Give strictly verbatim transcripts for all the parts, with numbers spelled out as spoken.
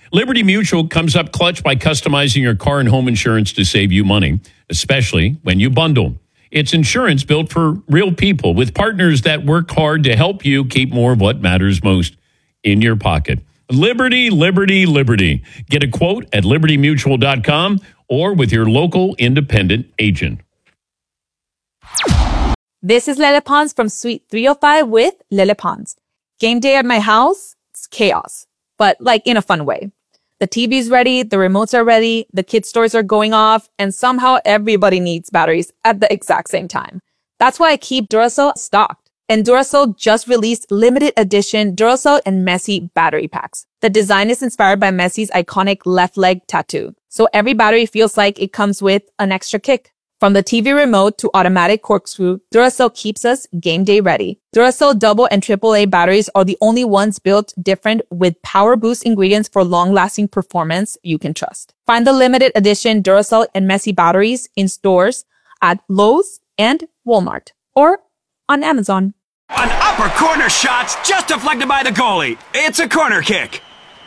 Liberty Mutual comes up clutch by customizing your car and home insurance to save you money, especially when you bundle. It's insurance built for real people with partners that work hard to help you keep more of what matters most in your pocket. Liberty, Liberty, Liberty. Get a quote at liberty mutual dot com or with your local independent agent. This is Lele Pons from Suite three oh five with Lele Pons. Game day at my house, it's chaos, but like in a fun way. The T V's ready, the remotes are ready, the kids' toys are going off, and somehow everybody needs batteries at the exact same time. That's why I keep Duracell stocked. And Duracell just released limited edition Duracell and Messi battery packs. The design is inspired by Messi's iconic left leg tattoo. So every battery feels like it comes with an extra kick. From the T V remote to automatic corkscrew, Duracell keeps us game day ready. Duracell double and triple A batteries are the only ones built different with power boost ingredients for long-lasting performance you can trust. Find the limited edition Duracell and Messi batteries in stores at Lowe's and Walmart or on Amazon. An upper corner shot just deflected by the goalie. It's a corner kick.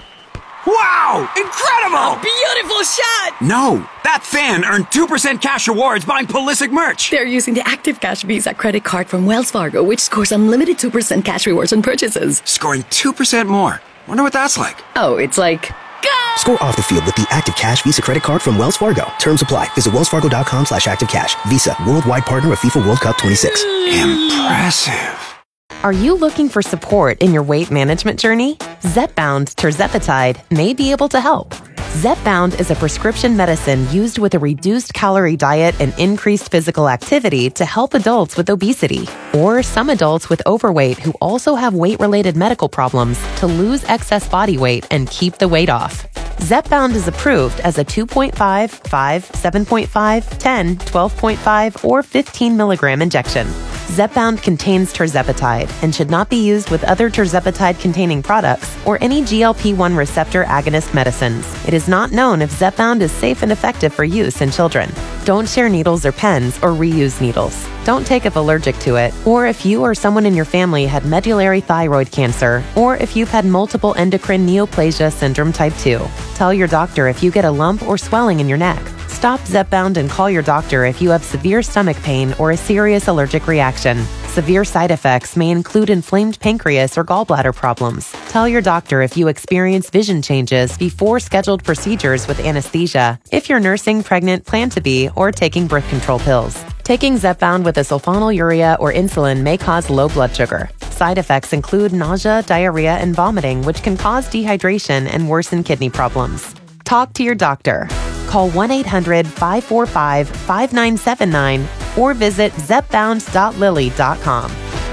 Wow! Incredible! Beautiful shot! No, that fan earned two percent cash rewards buying Pulisic merch. They're using the Active Cash Visa credit card from Wells Fargo, which scores unlimited two percent cash rewards on purchases. Scoring two percent more. Wonder what that's like. Oh, it's like... Go! Score off the field with the Active Cash Visa credit card from Wells Fargo. Terms apply. Visit wellsfargo.com slash activecash. Visa, worldwide partner of FIFA World Cup twenty-six. Impressive. Are you looking for support in your weight management journey? Zepbound tirzepatide may be able to help. Zepbound is a prescription medicine used with a reduced calorie diet and increased physical activity to help adults with obesity or some adults with overweight who also have weight-related medical problems to lose excess body weight and keep the weight off. Zepbound is approved as a two point five, five, seven point five, ten, twelve point five, or fifteen milligram injection. Zepbound contains tirzepatide and should not be used with other tirzepatide-containing products or any G L P one receptor agonist medicines. It is not known if Zepbound is safe and effective for use in children. Don't share needles or pens or reuse needles. Don't take if allergic to it, or if you or someone in your family had medullary thyroid cancer, or if you've had multiple endocrine neoplasia syndrome type two. Tell your doctor if you get a lump or swelling in your neck. Stop Zepbound and call your doctor if you have severe stomach pain or a serious allergic reaction. Severe side effects may include inflamed pancreas or gallbladder problems. Tell your doctor if you experience vision changes before scheduled procedures with anesthesia, if you're nursing, pregnant, plan to be, or taking birth control pills. Taking Zepbound with a sulfonylurea or insulin may cause low blood sugar. Side effects include nausea, diarrhea, and vomiting, which can cause dehydration and worsen kidney problems. Talk to your doctor. Call one eight hundred, five four five, five nine seven nine or visit zepbound dot lilly dot com.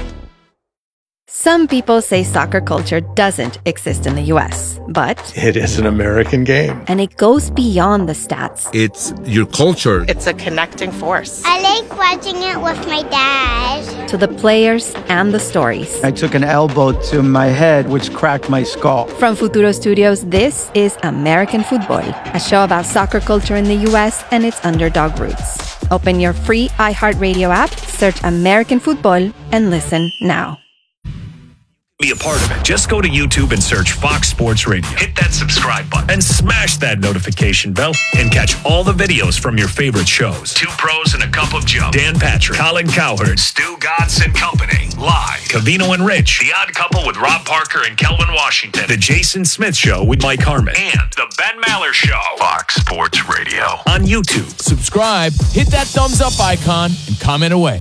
Some people say soccer culture doesn't exist in the U S, but it is an American game. And it goes beyond the stats. It's your culture. It's a connecting force. I like watching it with my dad. To the players and the stories. I took an elbow to my head, which cracked my skull. From Futuro Studios, this is American Football, a show about soccer culture in the U S and its underdog roots. Open your free iHeartRadio app, search American Football, and listen now. Be a part of it. Just go to YouTube and search Fox Sports Radio. Hit that subscribe button and smash that notification bell and catch all the videos from your favorite shows. Two Pros and a Cup of Joe. Dan Patrick, Colin Cowherd, Stu Gatz and Company. Live. Covino and Rich. The Odd Couple with Rob Parker and Kelvin Washington. The Jason Smith Show with Mike Harmon. And The Ben Maller Show. Fox Sports Radio. On YouTube. Subscribe, hit that thumbs up icon, and comment away.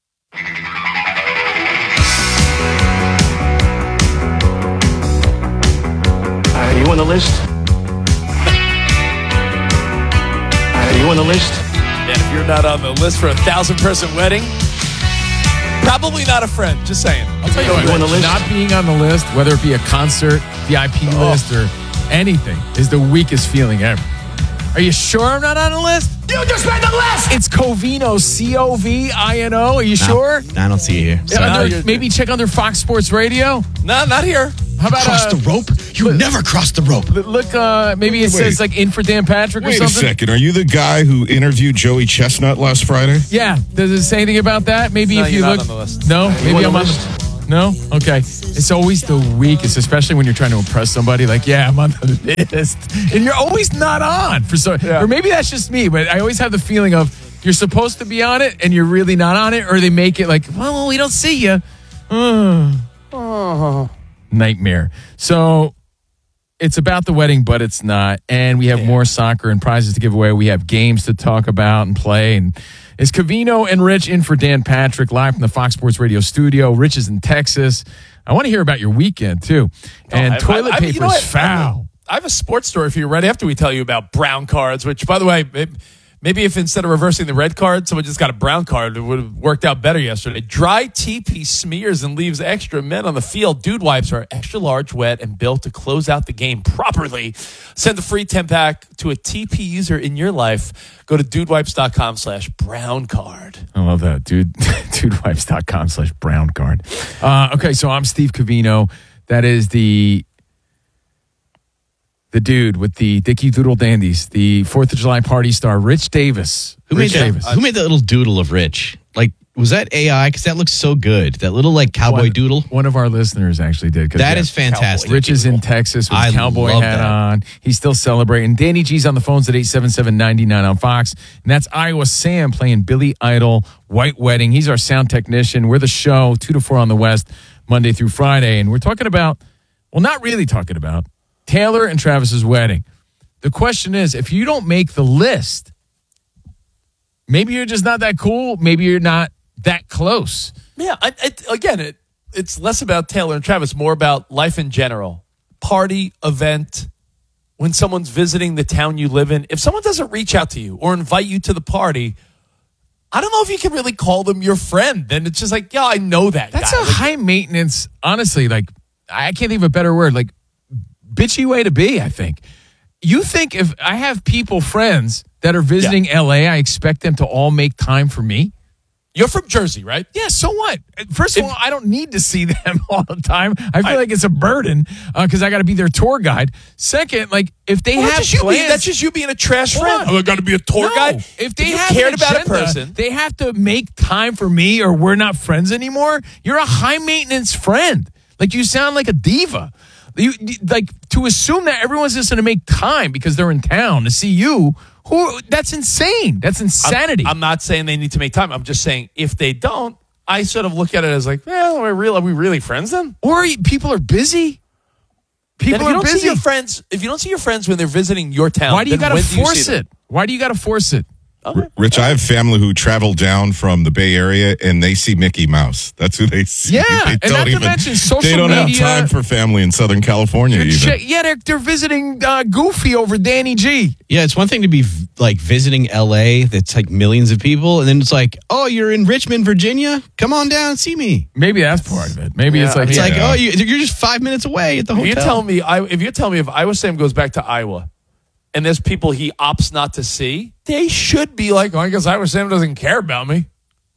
Are you on the list? Are you on the list? And if you're not on the list for a thousand-person wedding, probably not a friend. Just saying. I'll tell you what, on the list? Not being on the list, whether it be a concert, V I P oh. list, or anything, is the weakest feeling ever. Are you sure I'm not on the list? You just made the list! It's Covino, C O V I N O. Are you no, sure? I don't see it here. Yeah, no, under, maybe check under Fox Sports Radio? No, not here. How about cross uh, the rope? You look, never cross the rope. Look, uh, maybe it Wait. says like in for Dan Patrick or Wait something. Wait a second. Are you the guy who interviewed Joey Chestnut last Friday? Yeah. Does it say anything about that? Maybe no, if you you're look. Not on the list. No, maybe I'm on the list? No? Okay. It's always the weakest, especially when you're trying to impress somebody. Like, yeah, I'm on the list. And you're always not on. for so, yeah. Or maybe that's just me, but I always have the feeling of you're supposed to be on it and you're really not on it, or they make it like, well, we don't see you. Oh. oh. Nightmare. So it's about the wedding, but it's not. And we have yeah. more soccer and prizes to give away. We have games to talk about and play. And it's Covino and Rich in for Dan Patrick, live from the Fox Sports Radio studio. Rich is in Texas. I want to hear about your weekend, too. And oh, toilet I, I, paper you know is foul. I have a sports story for you right after we tell you about brown cards, which, by the way, it, maybe if instead of reversing the red card, someone just got a brown card, it would have worked out better yesterday. Dry T P smears and leaves extra men on the field. Dude wipes are extra large, wet, and built to close out the game properly. Send the free ten-pack to a T P user in your life. Go to dudewipes.com slash brown card. I love that, dude. dudewipes.com slash brown card. Uh, okay, so I'm Steve Covino. That is the... The dude with the Dickie Doodle Dandies, the fourth of July party star, Rich Davis. Who Rich made Davis. that? Who made that little doodle of Rich? Like, was that A I? Because that looks so good. That little like cowboy one, doodle. One of our listeners actually did. That is fantastic. Rich is in Texas with I his cowboy hat that. on. He's still celebrating. Danny G's on the phones at eight seven seven, nine nine on Fox. And that's Iowa Sam playing Billy Idol, White Wedding. He's our sound technician. We're the show, two to four on the West, Monday through Friday. And we're talking about, well, not really talking about, Taylor and Travis's wedding. The question is, if you don't make the list, maybe you're just not that cool. Maybe you're not that close. Yeah, I, I, again, it, it's less about Taylor and Travis, more about life in general. Party, event, when someone's visiting the town you live in. If someone doesn't reach out to you or invite you to the party, I don't know if you can really call them your friend. Then it's just like, yeah, I know that That's guy. a like, high maintenance, honestly, like, I can't think of a better word, like, bitchy way to be, I think. You think if I have people, friends, that are visiting yeah. L A, I expect them to all make time for me? You're from Jersey, right? Yeah, so what? First of if, all, I don't need to see them all the time. I feel I, like it's a burden because uh, I got to be their tour guide. Second, like, if they well, have that's plans... Being, that's just you being a trash friend. Oh, I got to be a tour no, guide? If they if have cared agenda, about a person... they have to make time for me or we're not friends anymore. You're a high-maintenance friend. Like, you sound like a diva. You, like, to assume that everyone's just going to make time because they're in town to see you, who that's insane. That's insanity. I'm, I'm not saying they need to make time. I'm just saying if they don't, I sort of look at it as like, well, are we, real, are we really friends then? Or people are busy. People then if are you don't busy. See your friends, if you don't see your friends when they're visiting your town, why do you got to force it? it? Why do you got to force it? Okay. Rich, I have family who travel down from the Bay Area and they see Mickey Mouse. That's who they see. Yeah, they and not even, to mention social media. They don't media, have time for family in Southern California even. Che- yeah, they're, they're visiting uh, Goofy over Danny G. Yeah, it's one thing to be like visiting L A that's like millions of people, and then it's like, oh, you're in Richmond, Virginia? Come on down and see me. Maybe that's part of it. Maybe yeah, it's like, it's yeah. like, oh, you, you're just five minutes away at the if hotel. You tell me, I, if you tell me if Iowa Sam goes back to Iowa, and there's people he opts not to see, they should be like, oh, I guess Iowa Sam doesn't care about me.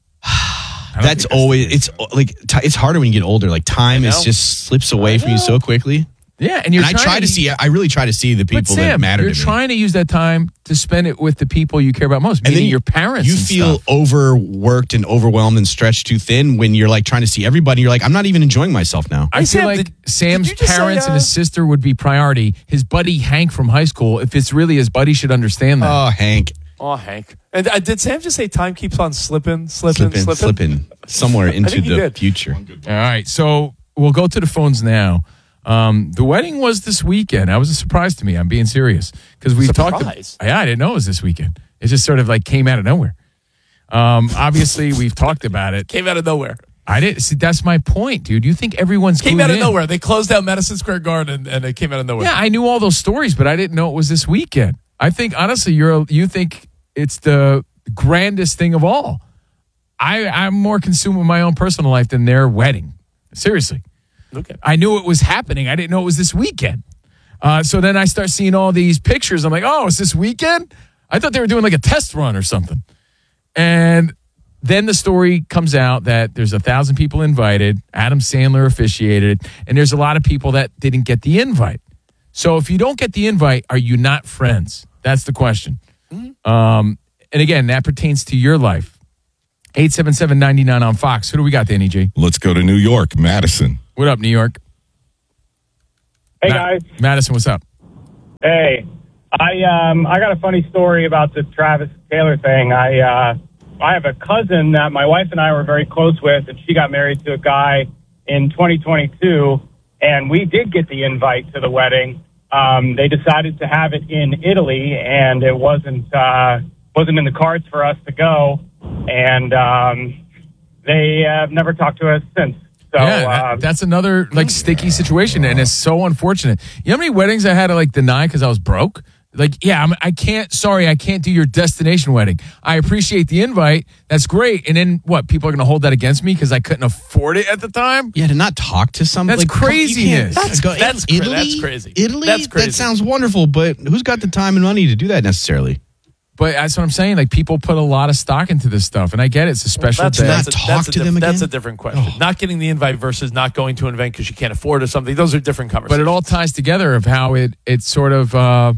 That's always, it's like, t- it's harder when you get older. Like, time is just slips away from you so quickly. Yeah, and you're and I try to, to see, I really try to see the people but Sam, that matter to me. You're trying to use that time to spend it with the people you care about most, meaning your parents. You and feel stuff. overworked and overwhelmed and stretched too thin when you're like trying to see everybody. You're like, I'm not even enjoying myself now. I feel Sam, like did, Sam's did parents say, uh, and his sister would be priority. His buddy Hank from high school, if it's really his buddy, should understand that. Oh, Hank. Oh, Hank. And uh, did Sam just say time keeps on slipping, slipping, slipping? Slipping, slipping somewhere into the did. future. All right, so we'll go to the phones now. Um, the wedding was this weekend. That was a surprise to me. I'm being serious because we've surprise. talked. About, yeah, I didn't know it was this weekend. It just sort of like came out of nowhere. Um, obviously, we've talked about it. Came out of nowhere. I didn't see. That's my point, dude. You think everyone's came out of in. nowhere? They closed down Madison Square Garden and, and it came out of nowhere. Yeah, I knew all those stories, but I didn't know it was this weekend. I think honestly, you're you think it's the grandest thing of all. I I'm more consumed with my own personal life than their wedding. Seriously. Okay. I knew it was happening. I didn't know it was this weekend. Uh, so then I start seeing all these pictures. I'm like, oh, it's this weekend? I thought they were doing like a test run or something. And then the story comes out that there's a thousand people invited. Adam Sandler officiated. And there's a lot of people that didn't get the invite. So if you don't get the invite, are you not friends? That's the question. Mm-hmm. Um, and again, that pertains to your life. eight seven seven, nine nine on Fox. Who do we got, Danny G? Let's go to New York, Madison. What up, New York? Hey, Ma- guys. Madison, what's up? Hey, I um I got a funny story about this Travis Taylor thing. I uh I have a cousin that my wife and I were very close with, and she got married to a guy in twenty twenty-two, and we did get the invite to the wedding. Um, they decided to have it in Italy, and it wasn't uh, wasn't in the cards for us to go, and um, they have never talked to us since. So, yeah, that- um, that's another like sticky situation, and it's so unfortunate. You know how many weddings I had to like deny because I was broke? Like, yeah, I'm, I can't. Sorry, I can't do your destination wedding. I appreciate the invite. That's great. And then what? People are going to hold that against me because I couldn't afford it at the time. Yeah, to not talk to somebody. That's craziness. That's, go, That's cra- Italy. that's crazy. Italy. That's crazy. That sounds wonderful, but who's got the time and money to do that necessarily? But that's what I'm saying. Like, people put a lot of stock into this stuff, and I get it. It's a special That's, day. that's, a, Talk that's, a to diff- them that's a again? different question. Not getting the invite versus not going to an event because you can't afford or something. Those are different conversations. But it all ties together of how it it sort of uh,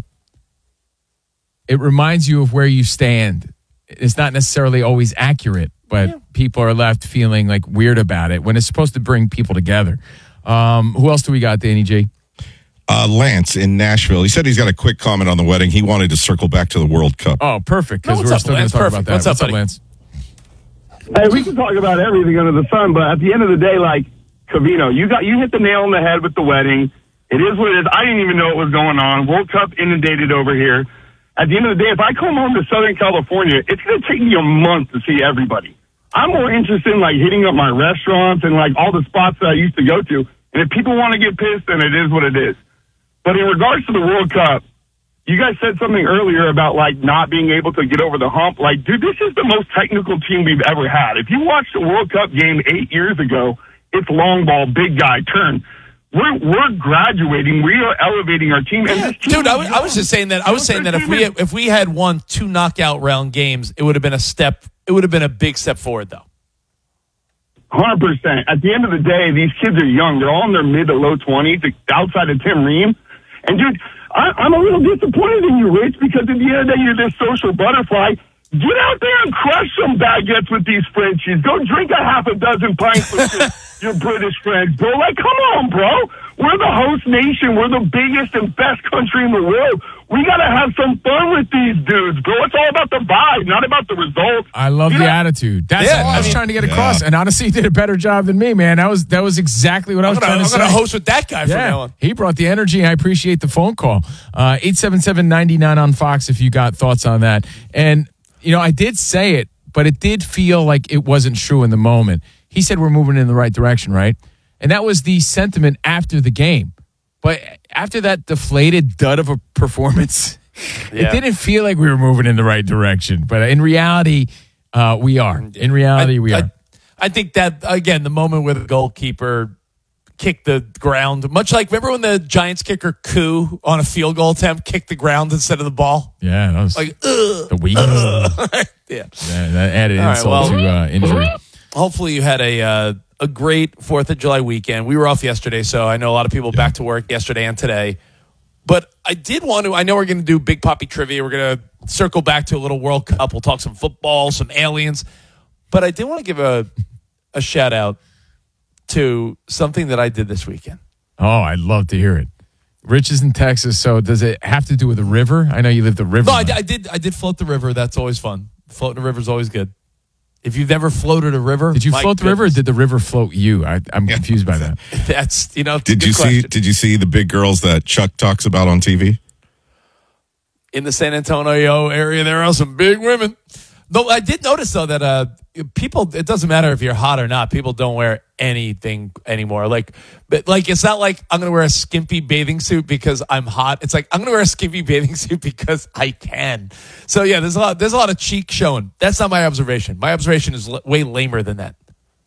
it reminds you of where you stand. It's not necessarily always accurate, but yeah. people are left feeling like weird about it when it's supposed to bring people together. Um, who else do we got, Danny G? Uh, Lance in Nashville. He said he's got a quick comment on the wedding. He wanted to circle back to the World Cup. Oh, perfect. Because No, we're what's up, still going Lance? to talk Perfect. about that. What's up, buddy? Lance? Hey, we can talk about everything under the sun, but at the end of the day, like, Covino, you got you hit the nail on the head with the wedding. It is what it is. I didn't even know what was going on. World Cup inundated over here. At the end of the day, if I come home to Southern California, it's going to take me a month to see everybody. I'm more interested in, like, hitting up my restaurants and, like, all the spots that I used to go to. And if people want to get pissed, then it is what it is. But in regards to the World Cup, you guys said something earlier about, like, not being able to get over the hump. Like, dude, this is the most technical team we've ever had. If you watched the World Cup game eight years ago, it's long ball, big guy, turn. We're we're graduating. We are elevating our team. And this team Dude, I was, I was just saying that. I was saying that if we had, if we had won two knockout round games, it would have been a step. It would have been a big step forward, though. one hundred percent. At the end of the day, these kids are young. They're all in their mid to low twenties, outside of Tim Ream. And, dude, I, I'm a little disappointed in you, Rich, because at the end of the day, you're this social butterfly. Get out there and crush some baguettes with these Frenchies. Go drink a half a dozen pints with your, your British friends, bro. Like, come on, bro. We're the host nation. We're the biggest and best country in the world. We got to have some fun with these dudes, bro. It's all about the vibe, not about the results. I love You the know- attitude. That's Yeah, all I I was mean- trying to get Yeah. across. And honestly, he did a better job than me, man. That was that was exactly what I I'm was gonna, trying to I'm say. gonna host with that guy from now Yeah, on. he brought the energy, and I appreciate the phone call. Uh, eight seven seven, nine nine on Fox if you got thoughts on that. And, you know, I did say it, but it did feel like it wasn't true in the moment. He said we're moving in the right direction, right? And that was the sentiment after the game. But after that deflated dud of a performance, Yeah. it didn't feel like we were moving in the right direction. But in reality, uh, we are. In reality, I, we I, are. I think that, again, the moment where the goalkeeper kicked the ground, much like, remember when the Giants kicker Koo on a field goal attempt kicked the ground instead of the ball? Yeah, that was Like, ugh, the week. ugh. yeah. Yeah, that added All right, insult well- to uh, injury. Hopefully you had a uh, a great fourth of July weekend. We were off yesterday, so I know a lot of people back to work yesterday and today. But I did want to, I know we're going to do Big Poppy Trivia. We're going to circle back to a little World Cup. We'll talk some football, some aliens. But I did want to give a, a shout out to something that I did this weekend. Oh, I'd love to hear it. Rich is in Texas, so does it have to do with the river? I know you live the river. No, I, I did I did float the river. That's always fun. Floating the river is always good. If you've never floated a river, Did you my float the river or goodness. did the river float you? I, I'm confused by that. That's, you know, it's a Did good you see? question. Did you see the big girls that Chuck talks about on T V? In the San Antonio area, there are some big women. Though I did notice though that uh, people, it doesn't matter if you're hot or not. People don't wear anything anymore. Like, but like it's not like I'm gonna wear a skimpy bathing suit because I'm hot. It's like I'm gonna wear a skimpy bathing suit because I can. So yeah, there's a lot. There's a lot of cheek showing. That's not my observation. My observation is l- way lamer than that.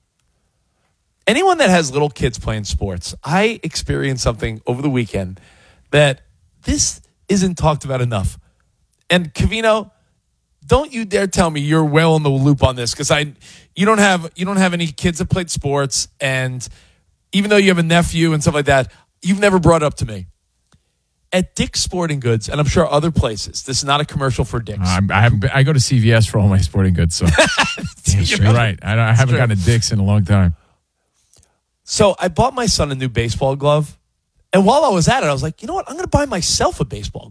Anyone that has little kids playing sports, I experienced something over the weekend that this isn't talked about enough. And Covino, don't you dare tell me you're well in the loop on this, because I, you don't have you don't have any kids that played sports, and even though you have a nephew and stuff like that, you've never brought it up to me. at Dick's Sporting Goods, and I'm sure other places. This is not a commercial for Dick's. Uh, I haven't. Been, I go to C V S for all my sporting goods. So you're right. I, I haven't gotten a Dick's in a long time. So I bought my son a new baseball glove, and while I was at it, I was like, you know what? I'm going to buy myself a baseball